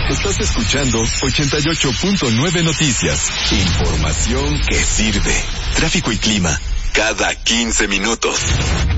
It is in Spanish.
Estás escuchando 88.9 Noticias. Información que sirve. Tráfico y clima cada 15 minutos.